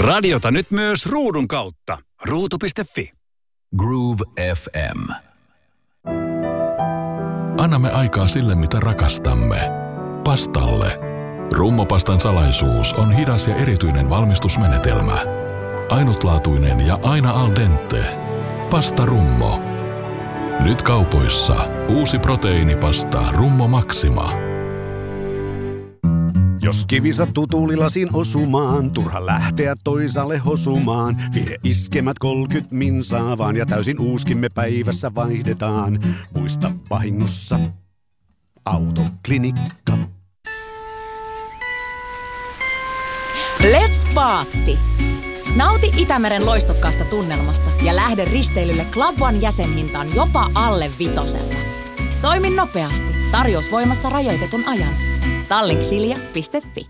Radiota nyt myös ruudun kautta. Ruutu.fi. Groove FM. Annamme aikaa sille, mitä rakastamme. Pastalle. Rummopastan salaisuus on hidas ja erityinen valmistusmenetelmä. Ainutlaatuinen ja aina al dente. Pasta Rummo. Nyt kaupoissa uusi proteiinipasta Rummo Maxima. Jos kivi sattuu tuulilasin osumaan, turha lähteä toisaalle hosumaan. Vie iskemät 30 minsaa vaan ja täysin uuskimme päivässä vaihdetaan. Muista vahingossa Autoklinikka. Let's Paatti! Nauti Itämeren loistokkaasta tunnelmasta ja lähde risteilylle Club One jäsenhintaan jopa alle 5. Toimi nopeasti. Tarjous voimassa rajoitetun ajan. Tallinksilja.fi.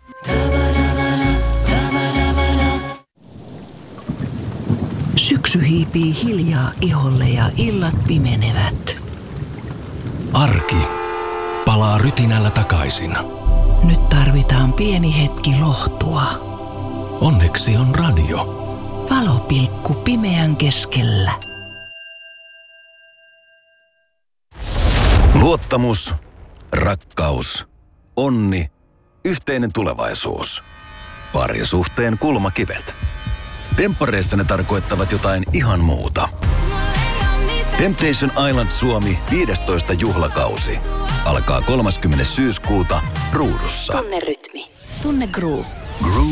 Syksy hiipii hiljaa iholle ja illat pimenevät. Arki palaa rytinällä takaisin. Nyt tarvitaan pieni hetki lohtua. Onneksi on radio. Valopilkku pimeän keskellä. Luottamus, rakkaus, onni, yhteinen tulevaisuus. Parisuhteen kulmakivet. Temppareissa ne tarkoittavat jotain ihan muuta. Temptation Island Suomi 15. juhlakausi. Alkaa 30. syyskuuta Ruudussa. Tunne rytmi. Tunne groove.